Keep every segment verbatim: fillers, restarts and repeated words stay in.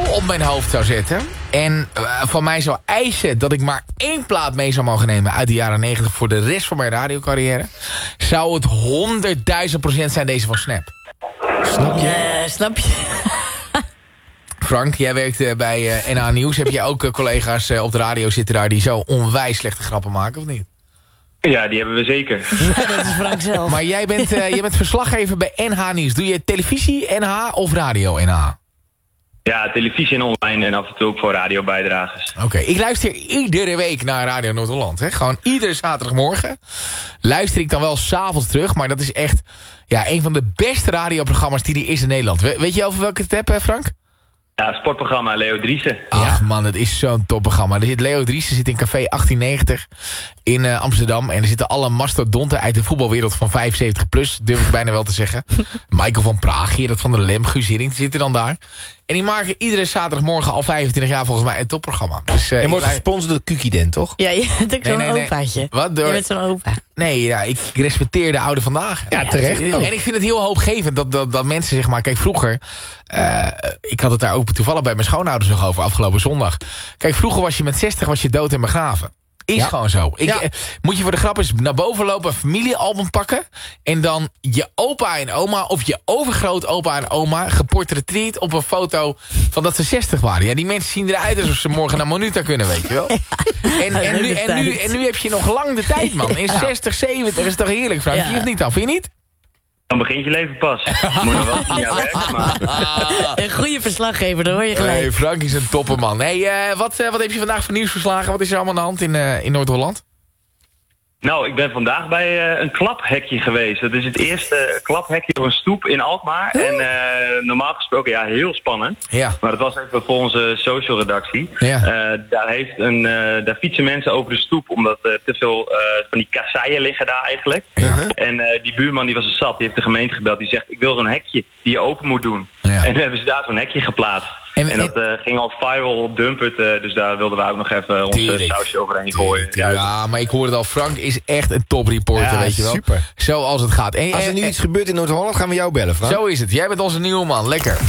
op mijn hoofd zou zetten... en uh, van mij zou eisen dat ik maar één plaat mee zou mogen nemen... uit de jaren negentig voor de rest van mijn radiocarrière... zou het honderdduizend procent zijn deze van Snap. Snap je? Uh, snap je? Frank, jij werkt uh, bij uh, N H Nieuws. Heb je ook uh, collega's uh, op de radio zitten daar... die zo onwijs slechte grappen maken, of niet? Ja, die hebben we zeker. Ja, dat is Frank zelf. Maar jij bent, uh, jij bent verslaggever bij N H Nieuws. Doe je televisie N H of radio N H? Ja, televisie en online en af en toe ook voor radiobijdragers. Oké, okay, ik luister iedere week naar Radio Noord-Holland. Hè? Gewoon iedere zaterdagmorgen luister ik dan wel 's avonds terug. Maar dat is echt ja, een van de beste radioprogramma's die er is in Nederland. We, weet je over welke het heb, Frank? Ja, sportprogramma Leo Driessen. Ach man, het is zo'n topprogramma. Er zit Leo Driessen zit in Café achttien negentig in uh, Amsterdam. En er zitten alle mastodonten uit de voetbalwereld van vijfenzeventig plus. Durf ik bijna wel te zeggen. Michael van Praag, Gerard van der Lem, Guus Hiddink zitten dan daar. En die maken iedere zaterdagmorgen al vijfentwintig jaar volgens mij een topprogramma. Dus, uh, je wordt blij... gesponsord door Kukiden, toch? Ja, je bent ook Nee, zo'n nee, nee. opaatje. Wat? Door... Je bent zo'n opa. Nee, ja, ik respecteer de oude vandaag. Ja, terecht. En ik vind het heel hoopgevend dat, dat, dat mensen, zeg maar... Kijk, vroeger... Uh, ik had het daar ook toevallig bij mijn schoonouders nog over afgelopen zondag. Kijk, vroeger was je met zestig was je dood en begraven. Is ja. gewoon zo. Ik, ja. eh, moet je voor de grap eens naar boven lopen, een familiealbum pakken... en dan je opa en oma of je overgrootopa en oma... geportretteerd op een foto van dat ze zestig waren. Ja, die mensen zien eruit alsof ze morgen naar Monuta kunnen, weet je wel. Ja. En, en, nu, en, nu, en nu heb je nog lang de tijd, man. In ja. zestig, zeventig is toch heerlijk, Frank? Ja. Of niet dan? Vind je niet? Dan begint je leven pas. Moet nog wel tien jaar werken, maar... Een goede verslaggever, daar hoor je gelijk. Hey, Frank is een topperman. Hey, uh, wat, uh, wat heb je vandaag voor nieuws verslagen? Wat is er allemaal aan de hand in, uh, in Noord-Holland? Nou, ik ben vandaag bij uh, een klaphekje geweest. Dat is het eerste klaphekje op een stoep in Alkmaar. En uh, normaal gesproken, ja, heel spannend. Ja. Maar dat was even voor onze social redactie. Ja. Uh, daar, heeft een, uh, daar fietsen mensen over de stoep, omdat uh, te veel uh, van die kasseien liggen daar eigenlijk. Ja. En uh, die buurman die was er zat, die heeft de gemeente gebeld. Die zegt, ik wil zo'n hekje die je open moet doen. Ja. En toen hebben ze daar zo'n hekje geplaatst. En, en dat uh, ging al viral op Dumpert, uh, dus daar wilden we ook nog even onze sausje overheen gooien. Ja, ja, maar ik hoorde het al, Frank is echt een topreporter, ja, weet je wel. Super. Zoals het gaat. En, Als er nu en, iets gebeurt in Noord-Holland, gaan we jou bellen, Frank. Zo is het. Jij bent onze nieuwe man. Lekker.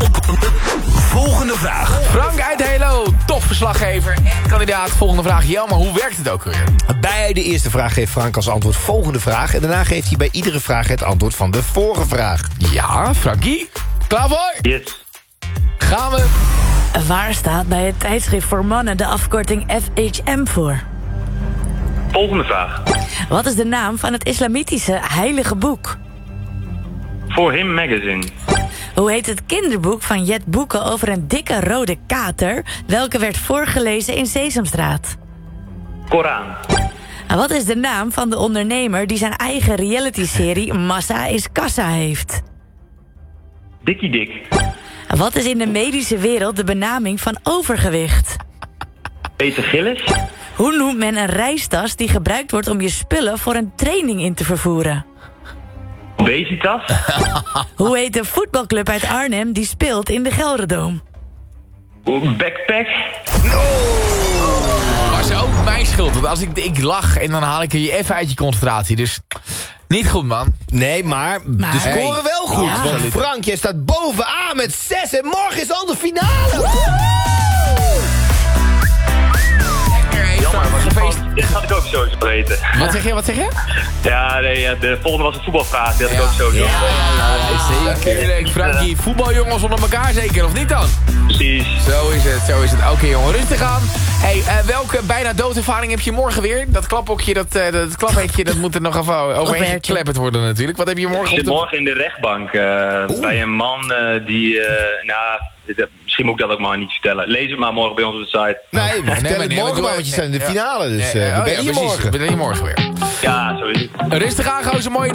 Volgende vraag. Frank uit Helo, topverslaggever en kandidaat. Volgende vraag. Ja, maar hoe werkt het ook weer? Bij de eerste vraag geeft Frank als antwoord volgende vraag. En daarna geeft hij bij iedere vraag het antwoord van de vorige vraag. Ja, Frankie. Klaar voor? Yes. Gaan we. Waar staat bij het tijdschrift voor mannen de afkorting F H M voor? Volgende vraag. Wat is de naam van het islamitische heilige boek? For Him Magazine. Hoe heet het kinderboek van Jet Boeken over een dikke rode kater... welke werd voorgelezen in Sesamstraat? Koran. En wat is de naam van de ondernemer die zijn eigen realityserie Massa is Kassa heeft? Dikkie Dik. Wat is in de medische wereld de benaming van overgewicht? Peter Gillis. Hoe noemt men een reistas die gebruikt wordt om je spullen voor een training in te vervoeren? Obesitas. Hoe heet de voetbalclub uit Arnhem die speelt in de Gelderdoom? Backpack. No! Maar het is ook mijn schuld, want als ik, ik lach en dan haal ik je even uit je concentratie, dus... Niet goed, man. Nee, maar, maar de scoren hey. wel goed. Ja. Want Frank, jij staat bovenaan met zes en morgen is al de finale. Jammer, maar feest. Dit had ik ook sowieso weten. Wat zeg je, wat zeg je? Ja, nee, de volgende was een voetbalvraag. Die had ja. ik ook sowieso. Ja, ja, ja, zeker. Frankie, voetbaljongens onder elkaar zeker, of niet dan? Precies. Zo is het, zo is het. Oké, okay, jongen, rustig aan. Hey, uh, welke bijna doodervaring heb je morgen weer? Dat klaphokje, dat, uh, dat klaphekje, dat moet er nog even overheen geklepperd worden natuurlijk. Wat heb je morgen op de... Ik zit morgen in de rechtbank uh, bij een man uh, die, uh, nou... Misschien moet ik dat ook maar niet vertellen. Lees het maar morgen bij ons op de site. Nee, we vertellen nee, het nee, morgen maar, want je staat in de finale. Dus uh, ja, oh, ben je ja, morgen. Ben je morgen weer. Ja, zo is het. Rustig aan, gozer. Mooie